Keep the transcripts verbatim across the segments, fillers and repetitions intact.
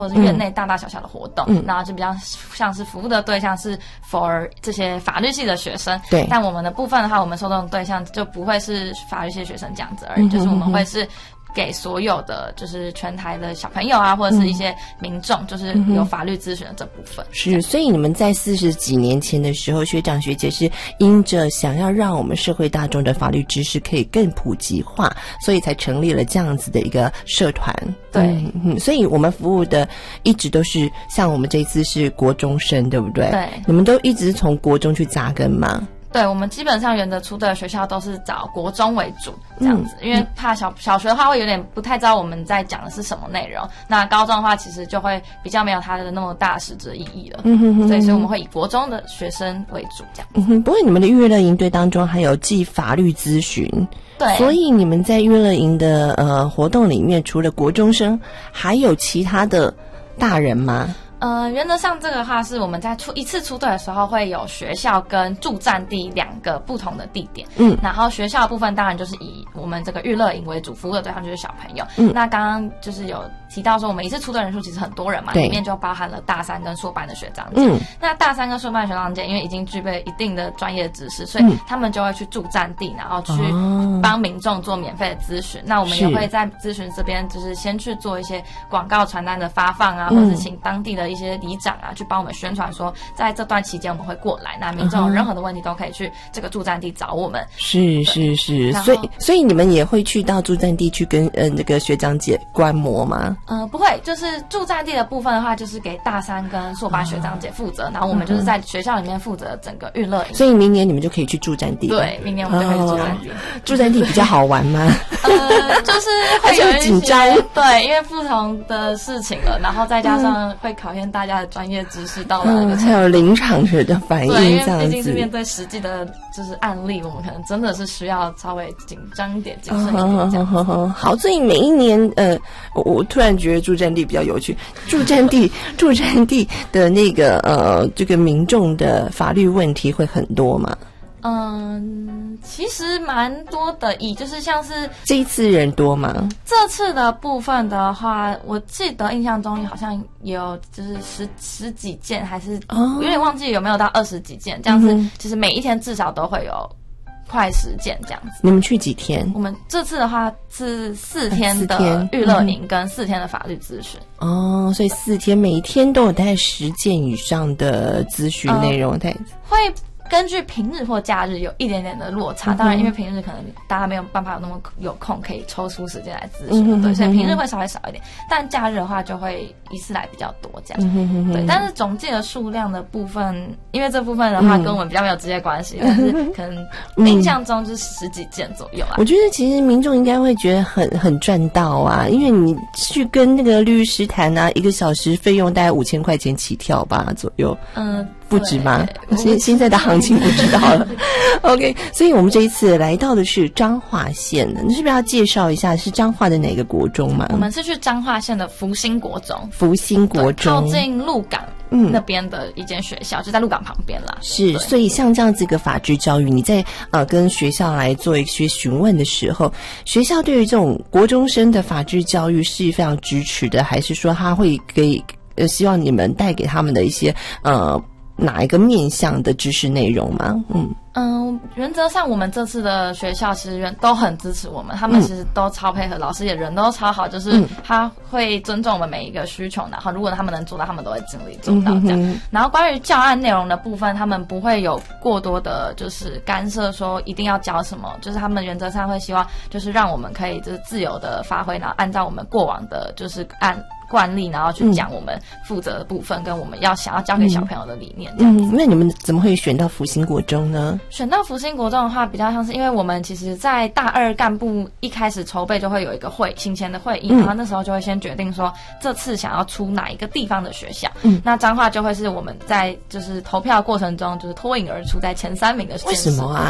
或者是院内大大小小的活动，嗯，然后就比较像是服务的对象是 for 这些法律系的学生， 对。 但我们的部分的话，我们受众对象就不会是法律系的学生这样子而已，嗯，就是我们会是给所有的就是全台的小朋友啊，或者是一些民众，嗯，就是有法律咨询的这部分。 是，所以你们在四十几年前的时候，学长学姐是因着想要让我们社会大众的法律知识可以更普及化，所以才成立了这样子的一个社团。 对， 嗯嗯，所以我们服务的一直都是像我们这一次是国中生，对不对？ 对， 你们都一直从国中去扎根吗？ 对，我们基本上原则出的学校都是找国中为主这样子，嗯，因为怕小小学的话会有点不太知道我们在讲的是什么内容，那高中的话其实就会比较没有它的那么大实质的意义了，嗯哼哼，所以所以我们会以国中的学生为主这样子。 嗯哼，不过你们的育乐营队当中还有寄法律咨询， 对， 所以你们在育乐营的呃活动里面，除了国中生，还有其他的大人吗？ 呃，原则上这个话是我们在出一次出队的时候会有学校跟驻站地两个不同的地点，嗯，然后学校的部分当然就是以我们这个育乐营为主，服务的对象就是小朋友，嗯，那刚刚就是有提到说我们一次出队人数其实很多人嘛，里面就包含了大三跟硕班的学长姐，嗯，那大三跟硕班的学长姐因为已经具备一定的专业知识，所以他们就会去驻站地，然后去帮民众做免费的咨询，哦，那我们也会在咨询这边就是先去做一些广告传单的发放啊，嗯，或者是请当地的一些里长啊去帮我们宣传说在这段期间我们会过来，那民众有任何的问题都可以去这个驻站地找我们。 是是是，所以所以你们也会去到驻站地去跟呃那个学长姐观摩吗？ 呃不会，就是驻站地的部分的话就是给大三跟硕班学长姐负责，哦，然后我们就是在学校里面负责整个育乐营。 所以明年你们就可以去驻站地。 对，明年我们就可以去驻站地。哦， 驻站地比较好玩吗？ 呃就是会有一些紧张， 对，因为不同的事情了，然后再加上会考验大家的专业知识到了那个程度， 嗯，还有临场时的反应， 对，因为毕竟是面对实际的就是案例，我们可能真的是需要稍微紧张一点、谨慎一点这样子。 好，所以每一年，呃，我我突然觉得驻站地比较有趣。驻站地，驻站地的那个呃，这个民众的法律问题会很多吗？ 嗯，其实蛮多的，以就是像是这一次人多吗？ 这次的部分的话，我记得印象中好像有就是十十几件，还是有点忘记有没有到二十几件，这样子，其实每一天至少都会有快十件这样子。 你们去几天？ 我们这次的话是四天的育乐营跟四天的法律咨询。 哦，所以四天每一天都有大概十件以上的咨询内容，对、嗯， 会。根据平日或假日有一点点的落差，当然因为平日可能大家没有办法有那么有空可以抽出时间来咨询，嗯、对，所以平日会稍微少一点，但假日的话就会一次来比较多这样，嗯、对。但是总计的数量的部分，因为这部分的话跟我们比较没有直接关系，但是可能印象中就是十几件左右啊。 我觉得其实民众应该会觉得很很赚到啊，因为你去跟那个律师谈啊，一个小时费用大概五千块钱起跳吧左右，嗯。不止吗？现现在的行情不知道了。OK， 所以我们这一次来到的是彰化县的，你是不是要介绍一下是彰化的哪个国中吗？ 我们是去彰化县的福兴国中， 福兴国中靠近鹿港那边的一间学校，嗯、就在鹿港旁边啦。 是，所以像这样子一个法治教育，你在呃跟学校来做一些询问的时候，学校对于这种国中生的法治教育是非常支持的，还是说他会给呃希望你们带给他们的一些呃？哪一个面向的知识内容吗？嗯嗯，原则上我们这次的学校其实都很支持我们，他们其实都超配合，老师也人都超好，就是他会尊重我们每一个需求，然后如果他们能做到，他们都会尽力做到这样。嗯、然后关于教案内容的部分，他们不会有过多的就是干涉，说一定要教什么，就是他们原则上会希望就是让我们可以就是自由的发挥，然后按照我们过往的就是按。惯例，然后去讲我们负责的部分，嗯、跟我们要想要教给小朋友的理念这样子。 嗯，那你们怎么会选到福兴国中呢？ 选到福兴国中的话，比较像是因为我们其实在大二干部一开始筹备就会有一个会行前的会议，嗯、然后那时候就会先决定说这次想要出哪一个地方的学校。嗯，那彰化就会是我们在就是投票过程中就是脱颖而出在前三名的县市。 为什么啊？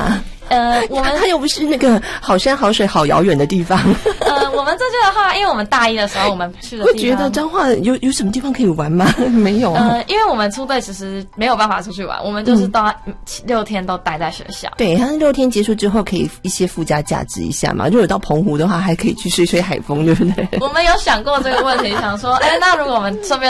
呃，我们它又不是那个好山好水好遥远的地方。 呃，我们这届的话，因为我们大一的时候我们去的地方， 会觉得彰化有有什么地方可以玩吗？没有啊。 呃，因为我们出队其实没有办法出去玩，我们就是都要六天都待在学校。 嗯、对，它六天结束之后可以一些附加价值一下嘛。如果有到澎湖的话，还可以去吹吹海风，对不对？ 我们有想过这个问题，想说，哎，那如果我们顺便